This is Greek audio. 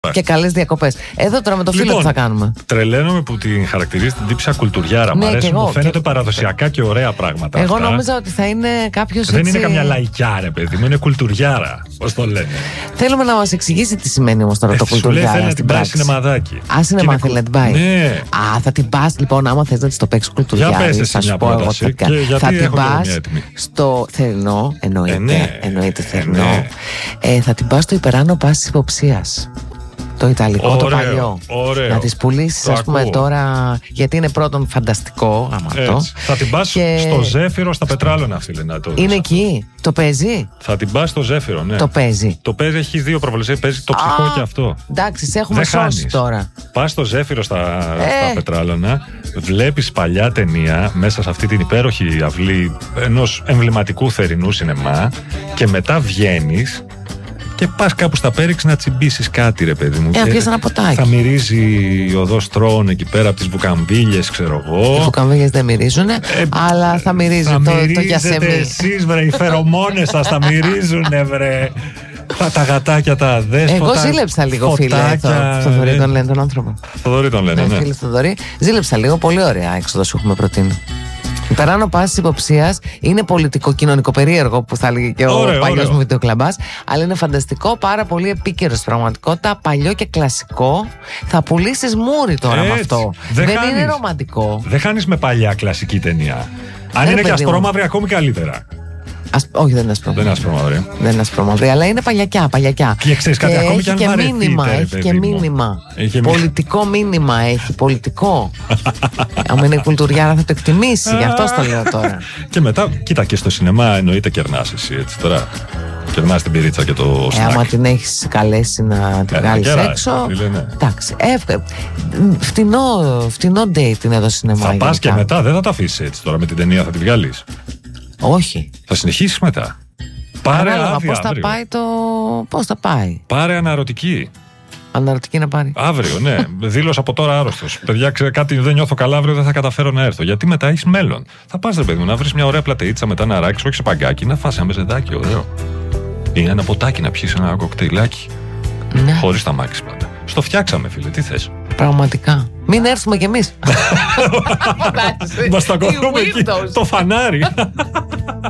Και καλές διακοπές. Εδώ τώρα με το φίλο που θα κάνουμε. Τρελαίνομαι που την χαρακτηρίζει την τύψα κουλτουριάρα. Μ' αρέσει, μου φαίνεται παραδοσιακά και ωραία πράγματα. Εγώ αυτά. νόμιζα ότι θα είναι κάποιος Δεν έτσι... είναι καμιά λαϊκιά, ρε παιδί μου, είναι κουλτουριάρα. Πώς το λένε. Θέλουμε να μας εξηγήσει τι σημαίνει όμως τώρα το κουλτουριάρα. Σου λέει θέλει να την πάει σινεμαδάκι. Σινεμά θέλει να την πάει. Ναι. Θα την πας λοιπόν, άμα θες να της το παίξεις κουλτουριάρα. Για πες εσύ μια πρόταση. Θα την πας στο θερινό, εννοείται θερινό. Θα την πας στο υπεράνω πάσης υποψίας. Το ιταλικό, το παλιό. Ωραίο. Να τις πουλήσεις, ας πούμε, τώρα. Γιατί είναι πρώτον φανταστικό. Αυτό. Θα την πας στο Ζέφυρο, στα Πετράλωνα, φίλε. Να το είναι εκεί. Το παίζει. Θα την πας στο Ζέφυρο, ναι. Το παίζει. Το παίζει, έχει δύο προβολές. Παίζει το ψυχό και αυτό. Εντάξει, σε έχουμε σώσει τώρα. Πας στο Ζέφυρο στα Πετράλωνα, βλέπεις παλιά ταινία μέσα σε αυτή την υπέροχη αυλή ενός εμβληματικού θερινού σινεμά και μετά βγαίνεις. Και πας κάπου στα Πέριξ να τσιμπήσεις κάτι, ρε παιδί μου. Πιες ένα ποτάκι. Θα μυρίζει η οδός Τρόουν εκεί πέρα από τις βουκαμβίλιες, ξέρω εγώ. Οι βουκαμβίλιες δεν μυρίζουν, αλλά θα μυρίζει το γιασεμί. Εσείς, βρε, οι φερομόνες σας θα μυρίζουνε, βρε. Τα γατάκια, τα αδέσποτα. Εγώ ζήλεψα λίγο, φίλε. Θοδωρή τον λένε τον άνθρωπο. Θοδωρή τον λένε, ναι. Φίλε Θοδωρή, ζήλεψα λίγο. Πολύ ωραία έξοδο σου έχουμε προτείνει. Υπεράνω πάσης υποψίας είναι πολιτικό-κοινωνικό περίεργο που θα έλεγε και ο παλιός μου βιντεοκλαμπάς, αλλά είναι φανταστικό, πάρα πολύ επίκαιρο στην πραγματικότητα, παλιό και κλασικό. Θα πουλήσεις μούρι τώρα με αυτό. Δεν είναι ρομαντικό. Δεν χάνεις με παλιά κλασική ταινία. Αν είναι και ασπρόμαυρη, ακόμη καλύτερα. Όχι, δεν είναι ασπρόμαυρη. Δεν είναι ασπρόμαυρη, αλλά είναι παλιακιά. Και ξέρεις κάτι, ακόμη και αν έχει και μήνυμα. Πολιτικό μήνυμα έχει. Πολιτικό. Αν είναι κουλτουριάρα θα το εκτιμήσει. Γι' αυτό το λέω τώρα. Και μετά, κοίτα, και στο σινεμά εννοείται κερνάς εσύ έτσι τώρα. Κερνάς την πυρίτσα και το σνακ. Άμα την έχεις καλέσει να την βγάλεις έξω. Εντάξει. Φτηνό date είναι εδώ σινεμά. Θα πας και μετά, δεν θα τα αφήσεις έτσι τώρα με την ταινία, θα τη βγάλεις. Όχι. Θα συνεχίσεις μετά. Πάρε άδεια. Πώς θα πάει. Πάρε αναρωτική. Αναρωτική να πάρει. Αύριο, ναι. Δήλωσα από τώρα άρρωστος. Παιδιά, κάτι δεν νιώθω καλά, αύριο δεν θα καταφέρω να έρθω. Γιατί μετά έχεις μέλλον. Θα πας, ρε παιδί μου, να βρεις μια ωραία πλατεΐτσα μετά να ράξεις, όχι σε παγκάκι, να φας ένα μεζεδάκι ωραίο. Ή ένα ποτάκι να πιεις ένα κοκτέιλάκι. Ναι. Χωρίς τα μάξι πάντα. Στο φτιάξαμε, φίλε, τι θες. Πραγματικά. Μην έρθουμε κι εμείς. Μας τα κόβουμε εκεί. Το φανάρι.